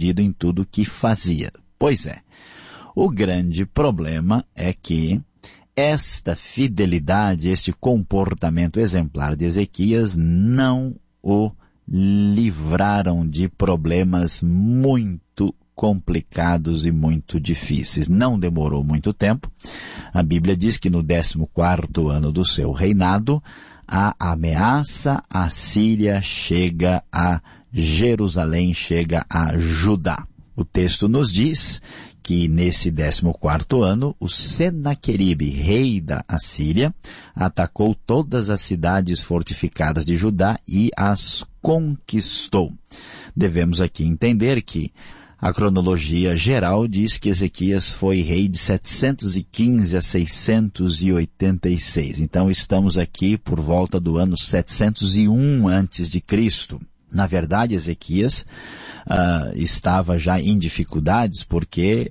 bem-sucedido em tudo que fazia. Pois é, o grande problema é que esta fidelidade, este comportamento exemplar de Ezequias não o livraram de problemas muito complicados e muito difíceis. Não demorou muito tempo. A Bíblia diz que no 14º ano do seu reinado, a ameaça assíria chega a Jerusalém, chega a Judá. O texto nos diz que nesse 14º ano, o Senaqueribe, rei da Assíria, atacou todas as cidades fortificadas de Judá e as conquistou. Devemos aqui entender que a cronologia geral diz que Ezequias foi rei de 715 a 686. Então estamos aqui por volta do ano 701 a.C. Na verdade, Ezequias estava já em dificuldades porque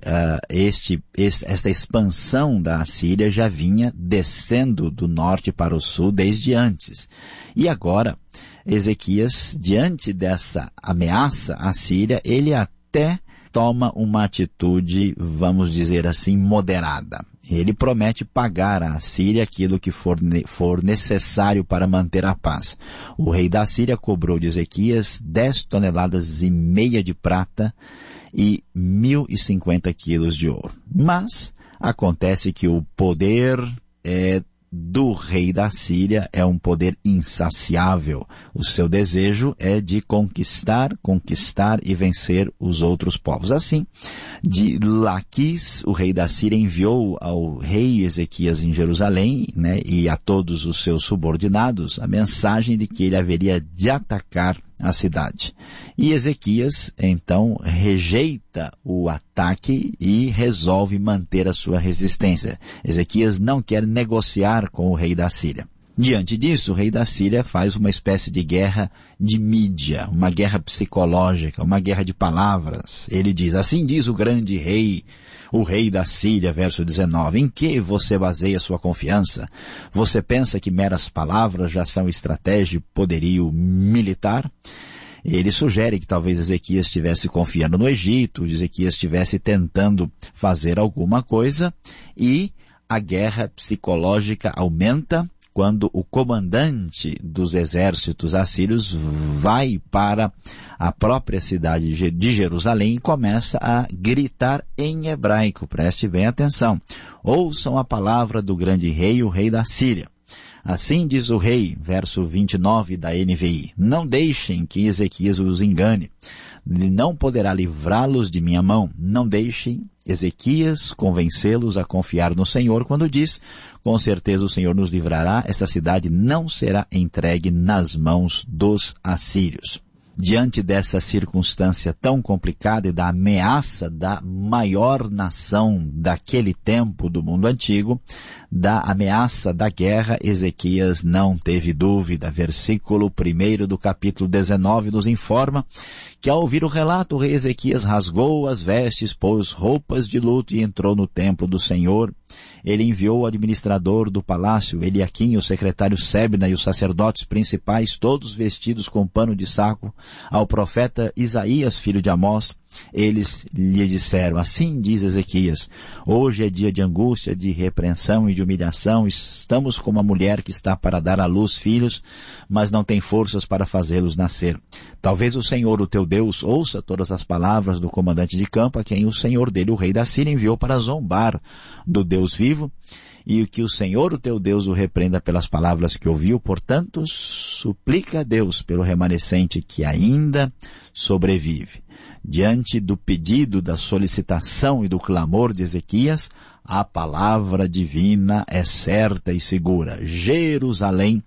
esta expansão da Assíria já vinha descendo do norte para o sul desde antes. E agora, Ezequias, diante dessa ameaça assíria, ele até toma uma atitude, vamos dizer assim, moderada. Ele promete pagar à Assíria aquilo que for necessário para manter a paz. O rei da Assíria cobrou de Ezequias 10,5 toneladas de prata e 1.050 quilos de ouro. Mas acontece que o poder do rei da Síria é um poder insaciável. O seu desejo é de conquistar e vencer os outros povos. Assim, de Laquis, o rei da Síria enviou ao rei Ezequias em Jerusalém, e a todos os seus subordinados a mensagem de que ele haveria de atacar a cidade. E Ezequias, então, rejeita o ataque e resolve manter a sua resistência. Ezequias não quer negociar com o rei da Síria. Diante disso, o rei da Síria faz uma espécie de guerra de mídia, uma guerra psicológica, uma guerra de palavras. Ele diz, assim diz o grande rei, o rei da Síria, verso 19, em que você baseia sua confiança? Você pensa que meras palavras já são estratégia e poderio militar? Ele sugere que talvez Ezequias estivesse confiando no Egito, Ezequias estivesse tentando fazer alguma coisa, e a guerra psicológica aumenta quando o comandante dos exércitos assírios vai para a própria cidade de Jerusalém e começa a gritar em hebraico. Preste bem atenção. Ouçam a palavra do grande rei, o rei da Síria. Assim diz o rei, verso 29 da NVI, não deixem que Ezequias os engane. Ele não poderá livrá-los de minha mão. Não deixem Ezequias convencê-los a confiar no Senhor quando diz, com certeza o Senhor nos livrará, esta cidade não será entregue nas mãos dos assírios. Diante dessa circunstância tão complicada e da ameaça da maior nação daquele tempo do mundo antigo, da ameaça da guerra, Ezequias não teve dúvida. Versículo 1 do capítulo 19 nos informa que ao ouvir o relato, o rei Ezequias rasgou as vestes, pôs roupas de luto e entrou no templo do Senhor. Ele enviou o administrador do palácio, Eliaquim, o secretário Sebna e os sacerdotes principais, todos vestidos com pano de saco, ao profeta Isaías, filho de Amós. Eles lhe disseram, assim diz Ezequias, hoje é dia de angústia, de repreensão e de humilhação. Estamos como uma mulher que está para dar à luz filhos, mas não tem forças para fazê-los nascer. Talvez o Senhor, o teu Deus, ouça todas as palavras do comandante de campo, a quem o Senhor dele, o rei da Síria, enviou para zombar do Deus vivo, e que o Senhor, o teu Deus, o repreenda pelas palavras que ouviu. Portanto, suplica a Deus pelo remanescente que ainda sobrevive. Diante do pedido, da solicitação e do clamor de Ezequias, a palavra divina é certa e segura. Jerusalém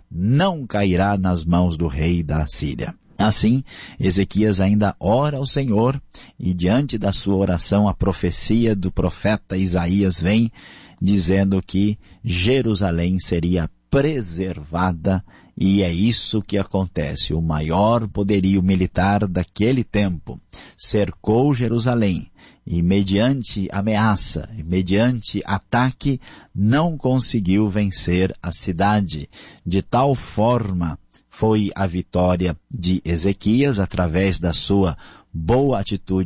não cairá nas mãos do rei da Síria. Assim, Ezequias ainda ora ao Senhor, e diante da sua oração, a profecia do profeta Isaías vem dizendo que Jerusalém seria preservada, e é isso que acontece. O maior poderio militar daquele tempo cercou Jerusalém, e mediante ameaça, mediante ataque, não conseguiu vencer a cidade. De tal forma foi a vitória de Ezequias, através da sua boa atitude